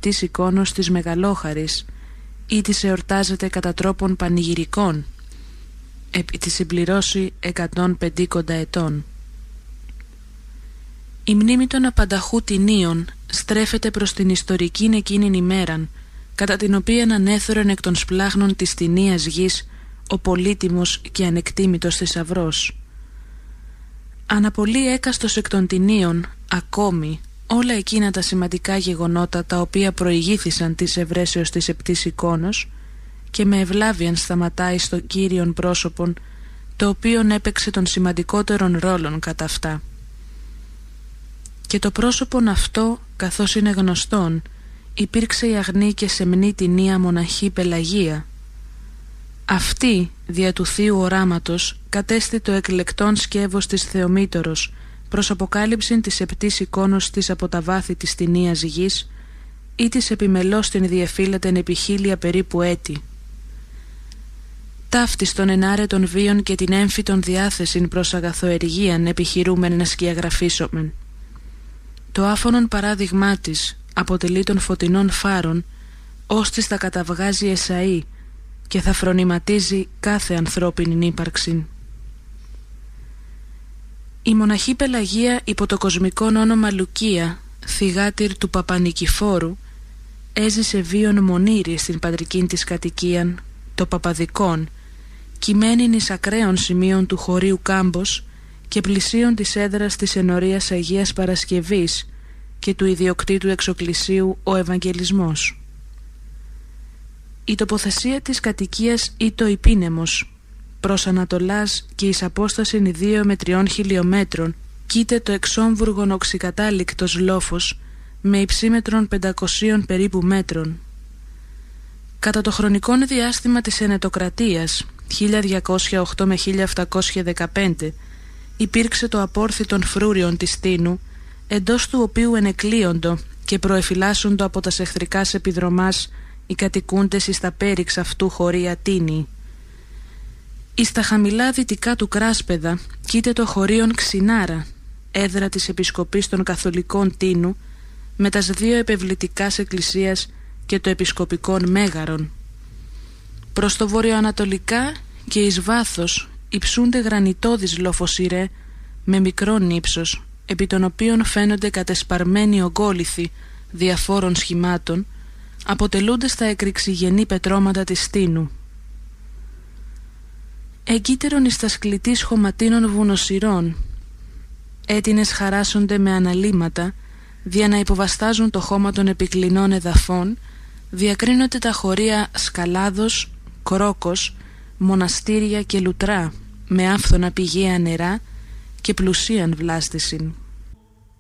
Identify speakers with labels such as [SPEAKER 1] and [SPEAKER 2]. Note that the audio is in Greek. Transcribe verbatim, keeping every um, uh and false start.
[SPEAKER 1] επτής εικόνος της Μεγαλόχαρης ή της εορτάζεται κατά τρόπον πανηγυρικών επί τη συμπληρώση εκατόν πεντήκοντα ετών. Η μνήμη των απανταχού τινίων στρέφεται προς την ιστορικήν εκείνην ημέραν, κατά την οποία ανέθωρεν εκ των σπλάχνων της τινίας γης ο πολύτιμος και ανεκτήμητος θησαυρός. Αναπολύει έκαστος εκ των τινίων ακόμη όλα εκείνα τα σημαντικά γεγονότα τα οποία προηγήθησαν της ευρέσεως της επτής εικόνος και με ευλάβιαν σταματάει στο κύριον πρόσωπον, το οποίον έπαιξε των σημαντικότερων ρόλων κατά αυτά. Και το πρόσωπον αυτό, καθώς είναι γνωστόν, υπήρξε η αγνή και σεμνή τινία μοναχή Πελαγία. Αυτή, δια του θείου οράματος, κατέστη το εκλεκτόν σκεύος της Θεομήτωρος προς αποκάλυψην της επτής εικόνος της από τα βάθη της τινίας γης ή της επιμελώς την διεφύλατεν επί χίλια περίπου έτη. Ταύτης των ενάρετων βίων και την έμφυτον διάθεσιν προς αγαθοεργίαν επιχειρούμεν να σκιαγραφίσομεν. Το άφωνον παράδειγμά της αποτελεί των φωτεινών φάρων, ώστις θα καταβγάζει εσαΐ και θα φρονηματίζει κάθε ανθρώπινη ύπαρξην. Η μοναχή Πελαγία υπό το κοσμικό όνομα Λουκία, θυγάτηρ του Παπανικηφόρου, έζησε βίον μονήρη στην πατρικήν της κατοικίαν, το Παπαδικών, κειμένην εις ακραίων σημείων του χωρίου Κάμπος και πλησίων της έδρας της ενορίας Αγίας Παρασκευής και του ιδιοκτήτου εξοκλησίου ο Ευαγγελισμός. Η τοποθεσία της κατοικίας ήτο υπήνεμος, προς Ανατολάς και εις απόστασιν δύο με τριών χιλιομέτρων κοίται το εξόμβουργον οξυκατάληκτος λόφος με υψίμετρον πεντακοσίων περίπου μέτρων. Κατά το χρονικό διάστημα της Ενετοκρατίας χίλια διακόσια οκτώ με χίλια επτακόσια δεκαπέντε υπήρξε το απόρθητον φρούριον της Τίνου, εντός του οποίου ενεκλείοντο και προεφυλάσσοντο από τας εχθρικάς επιδρομάς οι κατοικούντες εις τα πέριξ αυτού χωρία Τίνη. Εις τα χαμηλά δυτικά του Κράσπεδα κοίται το χωρίον Ξινάρα, έδρα της Επισκοπής των Καθολικών Τίνου, με τας δύο επευλητικάς εκκλησίας και το επισκοπικόν Μέγαρον. Προς το βορειοανατολικά και εις βάθος υψούνται γρανιτώδεις λοφοσιρέ με μικρόν ύψος, επί των οποίων φαίνονται κατεσπαρμένοι ογκόληθοι διαφόρων σχημάτων, αποτελούνται στα εκρηξιγενή πετρώματα της Τίνου. Εγκύτερον εις τα σκλητής χωματίνων βουνοσυρών, έτινες χαράσσονται με αναλύματα, δια να υποβαστάζουν το χώμα των επικλινών εδαφών, διακρίνονται τα χωρία Σκαλάδος, Κρόκος, Μοναστήρια και Λουτρά, με άφθονα πηγαία νερά και πλουσίαν βλάστησιν.